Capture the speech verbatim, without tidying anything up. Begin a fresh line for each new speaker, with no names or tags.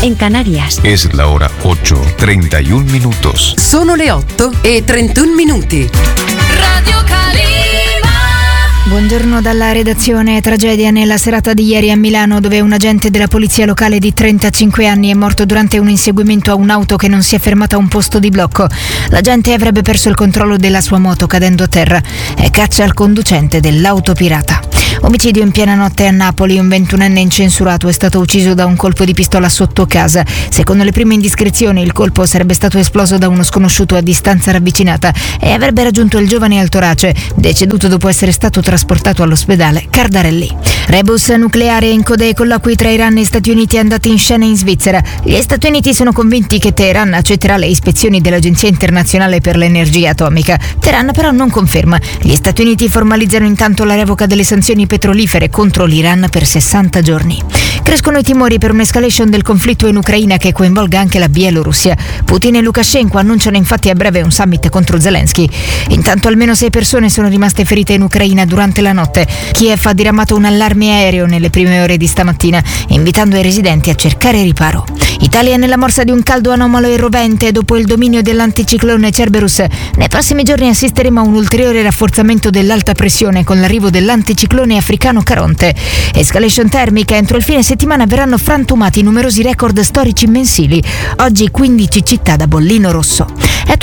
en Canarias.
Es la hora ocho, treinta y un minutos.
Sono le otto e trentuno minuti.
Radio Calima.
Buongiorno dalla redazione. Tragedia nella serata di ieri a Milano, dove un agente della polizia locale di trentacinque anni è morto durante un inseguimento a un'auto che non si è fermata a un posto di blocco. L'agente avrebbe perso il controllo della sua moto cadendo a terra e caccia al conducente dell'auto pirata. Omicidio in piena notte a Napoli. Un ventunenne incensurato è stato ucciso da un colpo di pistola sotto casa. Secondo le prime indiscrezioni, il colpo sarebbe stato esploso da uno sconosciuto a distanza ravvicinata e avrebbe raggiunto il giovane al torace, deceduto dopo essere stato trasportato all'ospedale Cardarelli. Rebus nucleare in coda ai colloqui tra Iran e Stati Uniti andati in scena in Svizzera. Gli Stati Uniti sono convinti che Teheran accetterà le ispezioni dell'Agenzia Internazionale per l'Energia Atomica. Teheran però non conferma. Gli Stati Uniti formalizzano intanto la revoca delle sanzioni petrolifere contro l'Iran per sessanta giorni. Crescono i timori per un'escalation del conflitto in Ucraina che coinvolga anche la Bielorussia. Putin e Lukashenko annunciano infatti a breve un summit contro Zelensky. Intanto almeno sei persone sono rimaste ferite in Ucraina durante la notte. Kiev ha diramato un allarme aereo nelle prime ore di stamattina, invitando i residenti a cercare riparo. Italia nella morsa di un caldo anomalo e rovente dopo il dominio dell'anticiclone Cerberus. Nei prossimi giorni assisteremo a un ulteriore rafforzamento dell'alta pressione con l'arrivo dell'anticiclone africano Caronte. Escalation termica. Entro il fine settimana verranno frantumati numerosi record storici mensili. Oggi quindici città da bollino rosso. È tutto